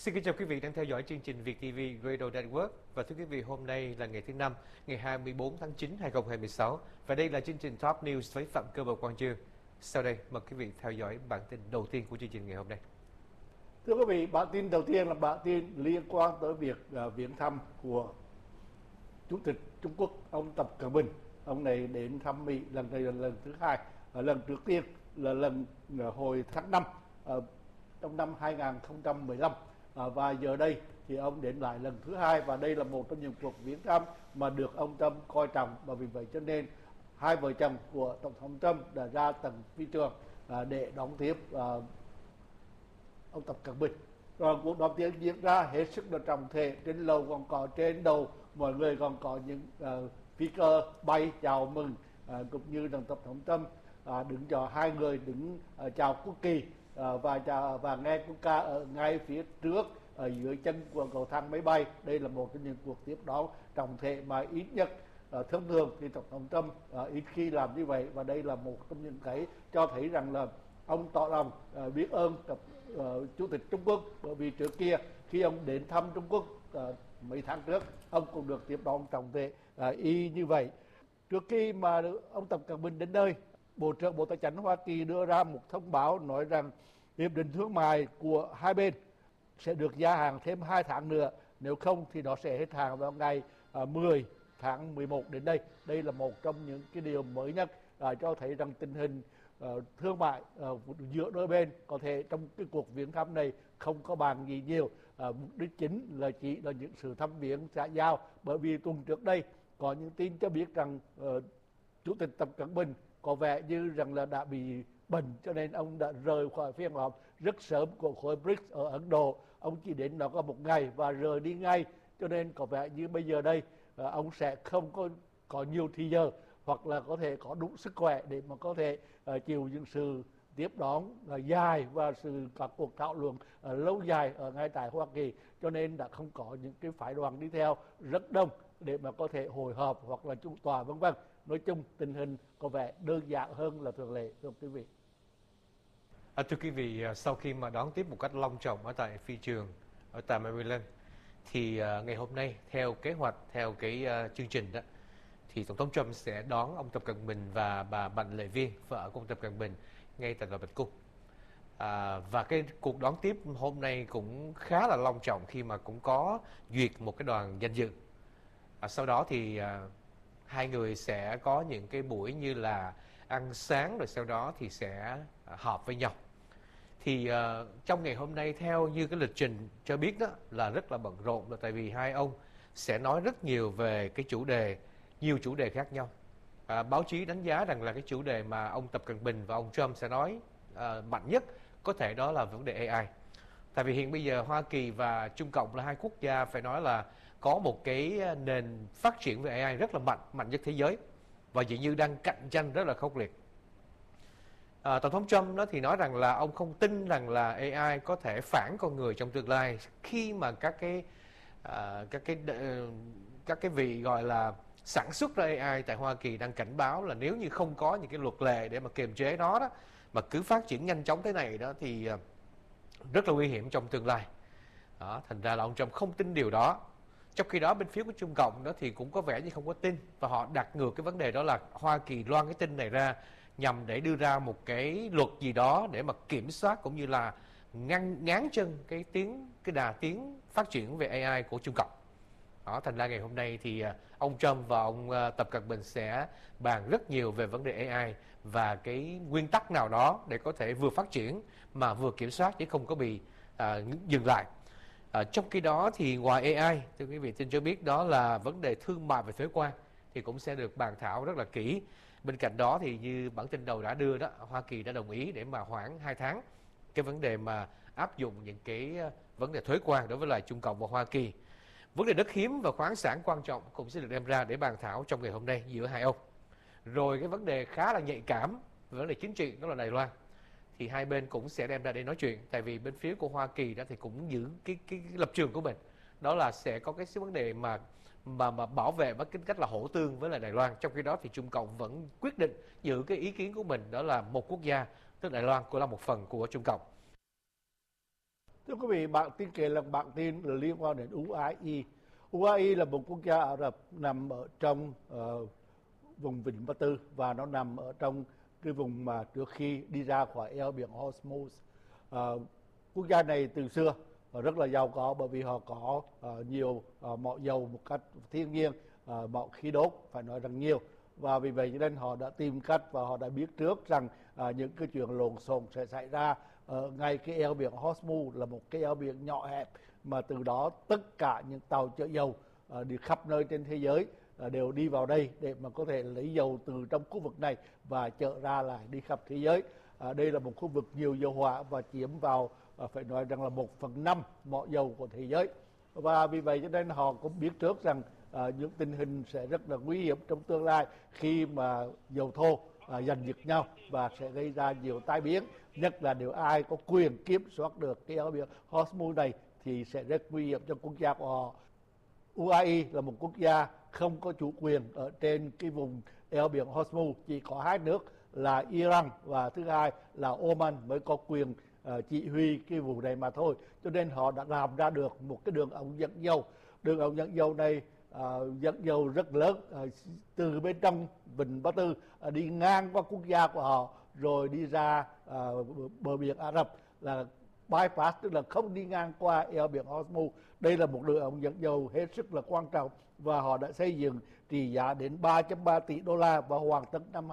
Xin kính chào quý vị đang theo dõi chương trình Việt TV Radio Network. Và thưa quý vị, hôm nay là ngày thứ Năm, ngày 24 tháng 9, 2026. Và đây là chương trình Top News với Phạm Cơ và Quang Chương. Sau đây, mời quý vị theo dõi bản tin đầu tiên của chương trình ngày hôm nay. Thưa quý vị, bản tin đầu tiên là bản tin liên quan tới việc viếng thăm của Chủ tịch Trung Quốc, ông Tập Cận Bình. Ông này đến thăm Mỹ lần này là lần thứ hai. Lần trước tiên là lần hồi tháng 5 trong năm 2015. Và giờ đây thì ông đến lại lần thứ hai, và đây là một trong những cuộc viếng thăm mà được ông Trump coi trọng, và vì vậy cho nên hai vợ chồng của Tổng thống Trump đã ra tận phi trường để đón tiếp ông Tập Cận Bình. Rồi cuộc đón tiếp diễn ra hết sức là trọng thể. Trên lầu còn có, trên đầu mọi người còn có những phi cơ bay chào mừng, cũng như đồng Tổng thống Trump đứng cho hai người đứng chào quốc kỳ và nghe quốc ca ở ngay phía trước ở dưới chân của cầu thang máy bay. Đây là một trong những cuộc tiếp đón trọng thể mà ít nhất thông thường thì Tổng thống Trump ít khi làm như vậy, và đây là một trong những cái cho thấy rằng là ông tỏ lòng biết ơn Chủ tịch Trung Quốc, bởi vì trước kia khi ông đến thăm Trung Quốc mấy tháng trước, ông cũng được tiếp đón trọng thể y như vậy. Trước khi mà ông Tập Cận Bình đến nơi, Bộ trưởng Bộ Tài chính Hoa Kỳ đưa ra một thông báo nói rằng hiệp định thương mại của hai bên sẽ được gia hạn thêm 2 tháng nữa, nếu không thì nó sẽ hết hạn vào ngày 10 tháng 11 đến đây. Đây là một trong những cái điều mới nhất cho thấy rằng tình hình thương mại giữa đôi bên có thể trong cái cuộc viếng thăm này không có bàn gì nhiều. Mục đích chính là chỉ là những sự thăm viếng xã giao, bởi vì tuần trước đây có những tin cho biết rằng Chủ tịch Tập Cận Bình có vẻ như rằng là đã bị bệnh, cho nên ông đã rời khỏi phiên họp rất sớm của khối BRICS ở Ấn Độ. Ông chỉ đến đó có một ngày và rời đi ngay, cho nên có vẻ như bây giờ đây ông sẽ không có nhiều thời giờ, hoặc là có thể có đủ sức khỏe để mà có thể chịu những sự tiếp đón dài và các cuộc thảo luận lâu dài ở ngay tại Hoa Kỳ, cho nên đã không có những cái phái đoàn đi theo rất đông để mà có thể hội họp hoặc là chủ tọa vân vân. Nói chung tình hình có vẻ đơn giản hơn là thường lệ, thưa quý vị. Thưa quý vị, sau khi mà đón tiếp một cách long trọng ở tại phi trường ở tại Maryland, thì ngày hôm nay theo kế hoạch, theo cái chương trình đó, thì Tổng thống Trump sẽ đón ông Tập Cận Bình và bà Bành Lệ Viên, vợ của ông Tập Cận Bình, ngay tại Tòa Bạch Cung. Và cái cuộc đón tiếp hôm nay cũng khá là long trọng khi mà cũng có duyệt một cái đoàn danh dự. Sau đó thì hai người sẽ có những cái buổi như là ăn sáng, rồi sau đó thì sẽ họp với nhau. Thì trong ngày hôm nay theo như cái lịch trình cho biết đó là rất là bận rộn, là tại vì hai ông sẽ nói rất nhiều về cái chủ đề, nhiều chủ đề khác nhau. Báo chí đánh giá rằng là cái chủ đề mà ông Tập Cận Bình và ông Trump sẽ nói mạnh nhất có thể đó là vấn đề AI. Tại vì hiện bây giờ Hoa Kỳ và Trung Cộng là hai quốc gia phải nói là có một cái nền phát triển về AI rất là mạnh nhất thế giới, và dường như đang cạnh tranh rất là khốc liệt. Tổng thống Trump đó thì nói rằng là ông không tin rằng là AI có thể phản con người trong tương lai, khi mà các cái vị gọi là sản xuất ra AI tại Hoa Kỳ đang cảnh báo là nếu như không có những cái luật lệ để mà kiềm chế nó đó, mà cứ phát triển nhanh chóng thế này đó thì rất là nguy hiểm trong tương lai. Đó, thành ra là ông Trump không tin điều đó. Trong khi đó bên phía của Trung Cộng đó thì cũng có vẻ như không có tin, và họ đặt ngược cái vấn đề đó là Hoa Kỳ loan cái tin này ra nhằm để đưa ra một cái luật gì đó để mà kiểm soát cũng như là ngáng chân cái đà tiến phát triển về AI của Trung Cộng. Đó, thành ra ngày hôm nay thì ông Trump và ông Tập Cận Bình sẽ bàn rất nhiều về vấn đề AI và cái nguyên tắc nào đó để có thể vừa phát triển mà vừa kiểm soát chứ không có bị dừng lại. Trong khi đó thì ngoài AI, thưa quý vị xin cho biết đó là vấn đề thương mại và thuế quan thì cũng sẽ được bàn thảo rất là kỹ. Bên cạnh đó thì như bản tin đầu đã đưa đó, Hoa Kỳ đã đồng ý để mà hoãn 2 tháng cái vấn đề mà áp dụng những cái vấn đề thuế quan đối với lại Trung Cộng và Hoa Kỳ. Vấn đề đất hiếm và khoáng sản quan trọng cũng sẽ được đem ra để bàn thảo trong ngày hôm nay giữa hai ông. Rồi cái vấn đề khá là nhạy cảm, vấn đề chính trị đó là Đài Loan, thì hai bên cũng sẽ đem ra để nói chuyện. Tại vì bên phía của Hoa Kỳ đó thì cũng giữ cái lập trường của mình, đó là sẽ có cái vấn đề mà bảo vệ với cái cách là hỗ tương với lại Đài Loan. Trong khi đó thì Trung Cộng vẫn quyết định giữ cái ý kiến của mình, đó là một quốc gia, tức Đài Loan cũng là một phần của Trung Cộng. Thưa quý vị, bản tin kể là bản tin là liên quan đến UAE. UAE là một quốc gia Ả Rập nằm ở trong vùng Vịnh Ba Tư và nó nằm ở trong cái vùng mà trước khi đi ra khỏi eo biển Hormuz. Quốc gia này từ xưa rất là giàu có bởi vì họ có nhiều mỏ dầu một cách thiên nhiên, mỏ khí đốt phải nói rằng nhiều, và vì vậy cho nên họ đã tìm cách và họ đã biết trước rằng những cái chuyện lộn xộn sẽ xảy ra ngay cái eo biển Hormuz, là một cái eo biển nhỏ hẹp mà từ đó tất cả những tàu chở dầu đi khắp nơi trên thế giới đều đi vào đây để mà có thể lấy dầu từ trong khu vực này và chở ra lại đi khắp thế giới. Đây là một khu vực nhiều dầu hỏa và chiếm vào phải nói rằng là 1/5 mỏ dầu của thế giới, và vì vậy cho nên họ cũng biết trước rằng những tình hình sẽ rất là nguy hiểm trong tương lai khi mà dầu thô giành giật nhau và sẽ gây ra nhiều tai biến, nhất là nếu ai có quyền kiểm soát được cái eo biển Hormuz này thì sẽ rất nguy hiểm cho quốc gia của họ. UAE là một quốc gia không có chủ quyền ở trên cái vùng eo biển Hormuz, chỉ có hai nước là Iran và thứ hai là Oman mới có quyền chỉ huy cái vùng này mà thôi. Cho nên họ đã làm ra được một cái đường ống dẫn dầu. Đường ống dẫn dầu này dẫn dầu rất lớn từ bên trong Vịnh Ba Tư đi ngang qua quốc gia của họ rồi đi ra bờ biển Ả Rập, là bypass, tức là không đi ngang qua eo biển Hormuz. Đây là một đường ống dẫn dầu hết sức là quan trọng và họ đã xây dựng trị giá đến 3.3 tỷ đô la và hoàn tất năm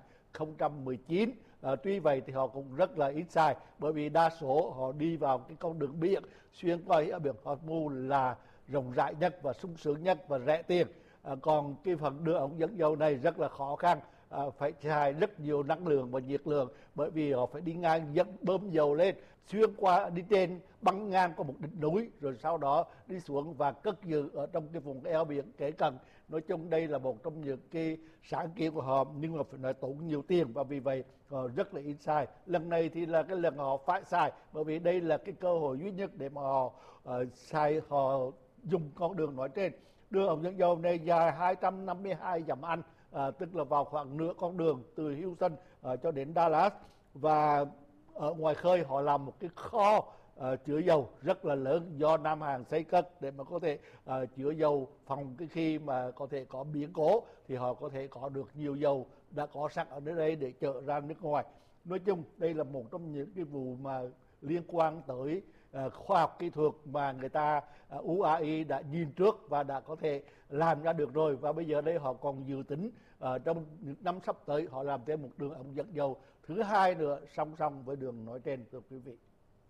2019. Tuy vậy thì họ cũng rất là ít xài bởi vì đa số họ đi vào cái con đường biển xuyên qua eo biển Hormuz là rộng rãi nhất và sung sướng nhất và rẻ tiền. Còn cái phần đường ống dẫn dầu này rất là khó khăn, phải xài rất nhiều năng lượng và nhiệt lượng bởi vì họ phải đi ngang dẫn bơm dầu lên, xuyên qua đi trên băng ngang qua một đỉnh núi rồi sau đó đi xuống và cất giữ ở trong cái vùng eo biển kế cận. Nói chung đây là một trong những cái sáng kiến của họ nhưng mà phải nói tốn nhiều tiền và vì vậy họ rất là ít xài. Lần này thì là cái lần họ phải xài bởi vì đây là cái cơ hội duy nhất để mà họ xài, họ dùng con đường nói trên. Đường ống dẫn dầu này dài 252 dặm Anh, tức là vào khoảng nửa con đường từ Houston cho đến Dallas, và ở ngoài khơi họ làm một cái kho chứa dầu rất là lớn do Nam Hàn xây cất để mà có thể chứa dầu phòng cái khi mà có thể có biến cố thì họ có thể có được nhiều dầu đã có sẵn ở nơi đây để chở ra nước ngoài. Nói chung đây là một trong những cái vụ mà liên quan tới khoa học kỹ thuật mà người ta UAE đã nhìn trước và đã có thể làm ra được rồi, và bây giờ đây họ còn dự tính trong những năm sắp tới họ làm thêm một đường ống dẫn dầu thứ hai nữa song song với đường nói trên, thưa quý vị.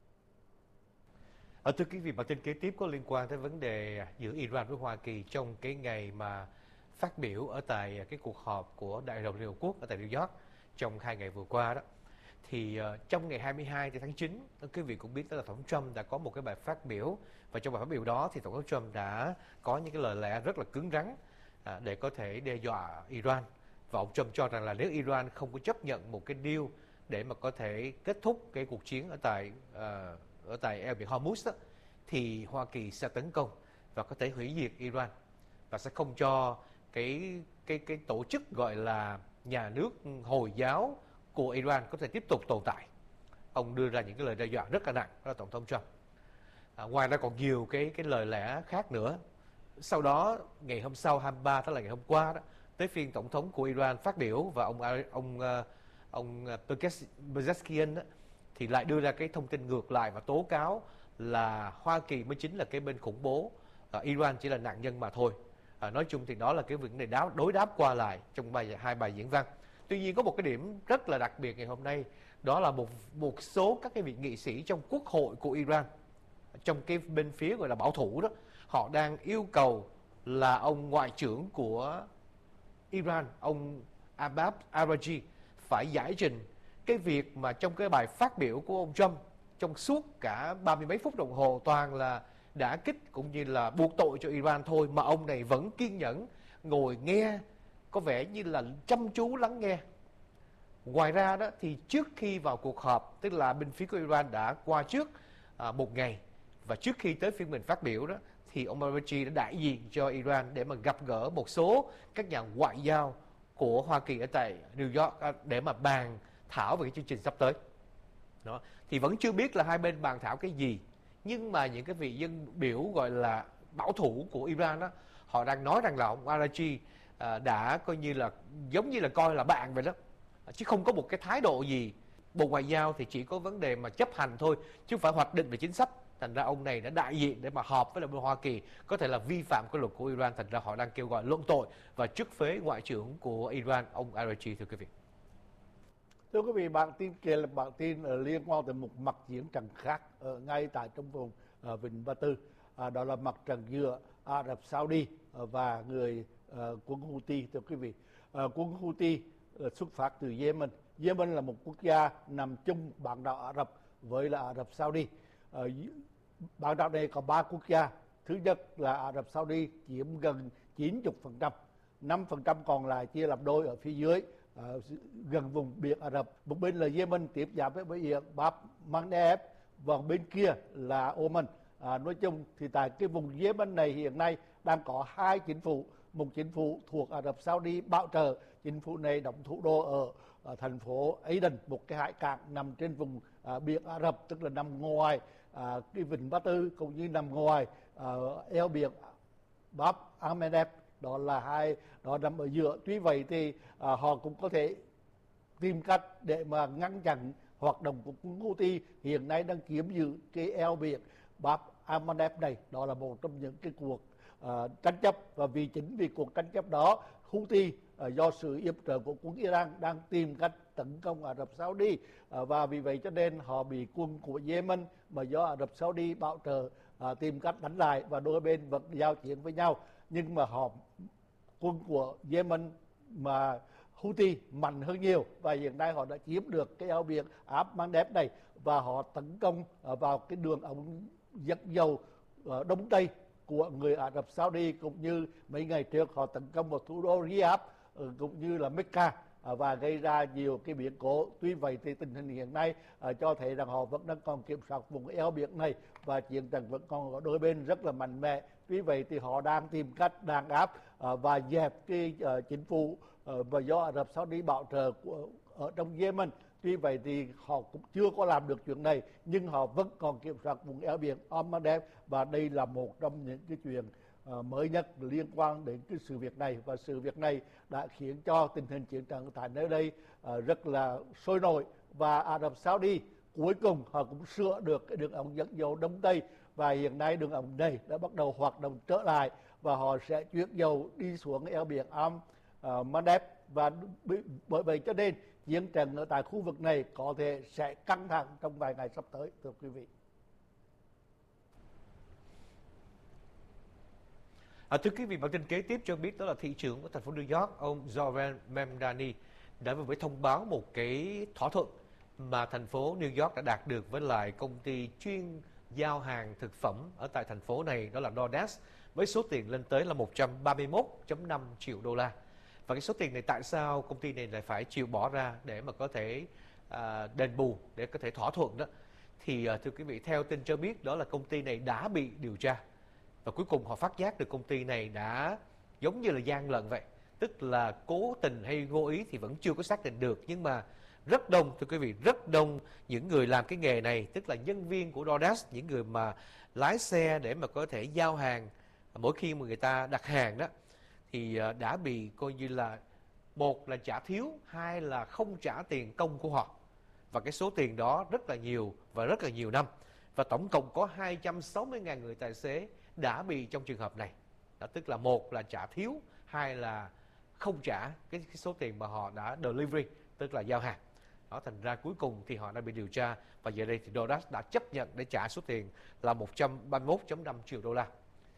Thưa quý vị, bản tin kế tiếp có liên quan tới vấn đề giữa Iran với Hoa Kỳ trong cái ngày mà phát biểu ở tại cái cuộc họp của Đại hội đồng Liên Hợp Quốc ở tại New York trong 2 ngày vừa qua đó. Thì trong ngày 22 tháng 9, quý vị cũng biết là Tổng thống Trump đã có một cái bài phát biểu, và trong bài phát biểu đó thì Tổng thống Trump đã có những cái lời lẽ rất là cứng rắn để có thể đe dọa Iran. Và ông Trump cho rằng là nếu Iran không có chấp nhận một cái deal để mà có thể kết thúc cái cuộc chiến ở tại eo biển Hormuz đó, thì Hoa Kỳ sẽ tấn công và có thể hủy diệt Iran và sẽ không cho cái tổ chức gọi là nhà nước Hồi giáo của Iran có thể tiếp tục tồn tại. Ông đưa ra những cái lời đe dọa rất là nặng, đó là Tổng thống Trump. Ngoài ra còn nhiều cái lời lẽ khác nữa. Sau đó ngày hôm sau 23, tức là ngày hôm qua đó, tới phiên Tổng thống của Iran phát biểu và ông Pezeshkian thì lại đưa ra cái thông tin ngược lại và tố cáo là Hoa Kỳ mới chính là cái bên khủng bố, Iran chỉ là nạn nhân mà thôi. Nói chung thì đó là cái vấn đề đối đáp qua lại trong hai bài diễn văn. Tuy nhiên có một cái điểm rất là đặc biệt ngày hôm nay, đó là một số các cái vị nghị sĩ trong quốc hội của Iran, trong cái bên phía gọi là bảo thủ đó, họ đang yêu cầu là ông ngoại trưởng của Iran, ông Abbas Araghchi phải giải trình cái việc mà trong cái bài phát biểu của ông Trump trong suốt cả 30 mấy phút đồng hồ toàn là đả kích cũng như là buộc tội cho Iran thôi, mà ông này vẫn kiên nhẫn ngồi nghe, có vẻ như là chăm chú lắng nghe. Ngoài ra đó thì trước khi vào cuộc họp, tức là bên phía của Iran đã qua trước một ngày, và trước khi tới phiên mình phát biểu đó thì ông Araghchi đã đại diện cho Iran để mà gặp gỡ một số các nhà ngoại giao của Hoa Kỳ ở tại New York để mà bàn thảo về cái chương trình sắp tới. Đó. Thì vẫn chưa biết là hai bên bàn thảo cái gì, Nhưng mà những cái vị dân biểu gọi là bảo thủ của Iran đó, họ đang nói rằng là ông Araghchi đã coi như là giống như là coi là bạn vậy đó, chứ không có một cái thái độ gì. Bộ Ngoại giao thì chỉ có vấn đề mà chấp hành thôi, chứ không phải hoạch định về chính sách. Thành ra ông này đã đại diện để mà họp với lại bên Hoa Kỳ, có thể là vi phạm cái luật của Iran. Thành ra họ đang kêu gọi luận tội và trức phế ngoại trưởng của Iran, ông Araghchi, thưa quý vị. Thưa quý vị, bản tin kia là bản tin liên quan tới một mặt chiến tranh khác ở ngay tại trong vùng Vịnh Ba Tư. Đó là mặt trận giữa Ả Rập Saudi và người quân Houthi. Thưa quý vị, quân Houthi xuất phát từ Yemen. Yemen là một quốc gia nằm chung bán đảo Ả Rập với là Ả Rập Saudi. Bán đảo này có 3 quốc gia. Thứ nhất là Ả Rập Saudi chiếm gần 90%, 5% còn lại chia làm đôi ở phía dưới, gần vùng biển Ả Rập. Một bên là Yemen tiếp giáp với biển Bab Mandeb và bên kia là Oman. Nói chung thì tại cái vùng Yemen này hiện nay đang có 2 chính phủ. Một chính phủ thuộc Ả Rập Saudi bảo trợ. Chính phủ này đóng thủ đô ở thành phố Aden, một cái hải cảng nằm trên vùng biển Ả Rập, tức là nằm ngoài cái Vịnh Ba Tư cũng như nằm ngoài eo biển Bab al-Mandeb. Đó nằm ở giữa. Tuy vậy thì họ cũng có thể tìm cách để mà ngăn chặn hoạt động của quân Houthi hiện nay đang chiếm giữ cái eo biển Bab al-Mandeb này. Đó là một trong những cái cuộc tranh chấp, và chính vì cuộc tranh chấp đó, Houthi do sự yểm trợ của quân Iran đang tìm cách tấn công Ả Rập Saudi, và vì vậy cho nên họ bị quân của Yemen mà do Ả Rập Saudi bảo trợ tìm cách đánh lại, và đôi bên vẫn giao chiến với nhau. Nhưng mà quân của Yemen mà Houthi mạnh hơn nhiều, và hiện nay họ đã chiếm được cái eo biển Bab al-Mandeb này, và họ tấn công vào cái đường ống dẫn dầu Đông Tây của người Ả Rập Saudi, cũng như mấy ngày trước họ tấn công vào thủ đô Riyadh cũng như là Mecca, và gây ra nhiều cái biến cố. Tuy vậy thì tình hình hiện nay cho thấy rằng họ vẫn đang còn kiểm soát vùng eo biển này, và chiến tranh vẫn còn ở đôi bên rất là mạnh mẽ. Tuy vậy thì họ đang tìm cách đàn áp và dẹp cái chính phủ và do Ả Rập Saudi bảo trợ ở trong Yemen. Tuy vậy thì họ cũng chưa có làm được chuyện này, nhưng họ vẫn còn kiểm soát vùng eo biển al-Mandeb, và đây là một trong những cái chuyện mới nhất liên quan đến cái sự việc này. Và sự việc này đã khiến cho tình hình chiến tranh tại nơi đây rất là sôi nổi, và Ả Rập Saudi cuối cùng họ cũng sửa được cái đường ống dẫn dầu Đông Tây, và hiện nay đường ống này đã bắt đầu hoạt động trở lại, và họ sẽ chuyển dầu đi xuống eo biển al-Mandeb. Và bởi vậy cho nên chiến tranh ở tại khu vực này có thể sẽ căng thẳng trong vài ngày sắp tới, thưa quý vị. Thưa quý vị, bản tin kế tiếp cho biết đó là thị trưởng của thành phố New York, ông Zoran Memdani đã vừa mới thông báo một cái thỏa thuận mà thành phố New York đã đạt được với lại công ty chuyên giao hàng thực phẩm ở tại thành phố này, đó là DoorDash, với số tiền lên tới là 131.5 triệu đô la. Và cái số tiền này tại sao công ty này lại phải chịu bỏ ra để mà có thể đền bù, để có thể thỏa thuận đó? Thì thưa quý vị, theo tin cho biết đó là công ty này đã bị điều tra, và cuối cùng họ phát giác được công ty này đã giống như là gian lận vậy. Tức là cố tình hay vô ý thì vẫn chưa có xác định được, nhưng mà rất đông, thưa quý vị, rất đông những người làm cái nghề này, tức là nhân viên của DoorDash, những người mà lái xe để mà có thể giao hàng mỗi khi mà người ta đặt hàng đó, thì đã bị coi như là, một là trả thiếu, hai là không trả tiền công của họ. Và cái số tiền đó rất là nhiều và rất là nhiều năm. Và tổng cộng có 260.000 người tài xế đã bị trong trường hợp này. Đó, tức là một là trả thiếu, hai là không trả cái số tiền mà họ đã delivery, tức là giao hàng. Đó, thành ra cuối cùng thì họ đã bị điều tra, và giờ đây thì DoorDash đã chấp nhận để trả số tiền là 131.5 triệu đô la.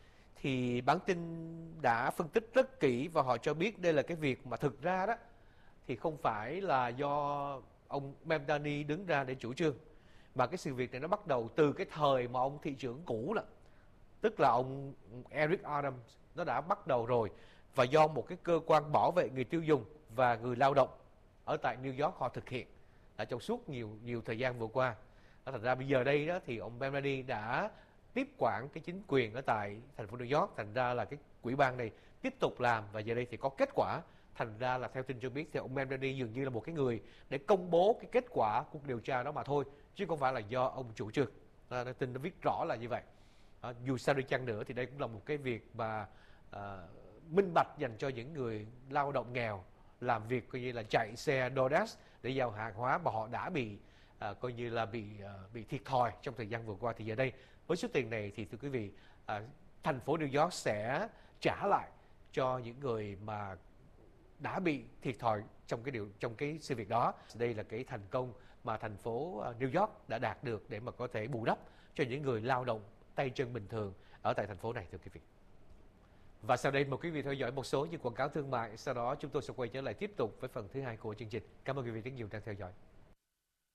Thì bản tin đã phân tích rất kỹ, và họ cho biết đây là cái việc mà thực ra đó thì không phải là do ông Memdani đứng ra để chủ trương, mà cái sự việc này nó bắt đầu từ cái thời mà ông thị trưởng cũ đó, tức là ông Eric Adams, nó đã bắt đầu rồi, và do một cái cơ quan bảo vệ người tiêu dùng và người lao động ở tại New York họ thực hiện trong suốt nhiều thời gian vừa qua. Thành ra bây giờ đây đó thì ông Memdani đã tiếp quản cái chính quyền ở tại thành phố New York, thành ra là cái ủy ban này tiếp tục làm, và giờ đây thì có kết quả. Thành ra là theo tin cho biết thì ông Memdani dường như là một cái người để công bố cái kết quả cuộc điều tra đó mà thôi, chứ không phải là do ông chủ trương. tin nó viết rõ là như vậy. Dù sao đi chăng nữa thì đây cũng là một cái việc mà minh bạch dành cho những người lao động nghèo làm việc coi như là chạy xe DoorDash để giao hàng hóa mà họ đã bị coi như là bị thiệt thòi trong thời gian vừa qua. Thì giờ đây với số tiền này thì thưa quý vị, thành phố New York sẽ trả lại cho những người mà đã bị thiệt thòi trong cái sự việc đó. Đây là cái thành công mà thành phố New York đã đạt được để mà có thể bù đắp cho những người lao động tay chân bình thường ở tại thành phố này, thưa quý vị. Và sau đây mời quý vị theo dõi một số những quảng cáo thương mại, sau đó chúng tôi sẽ quay trở lại tiếp tục với phần thứ hai của chương trình. Cảm ơn quý vị rất nhiều đang theo dõi.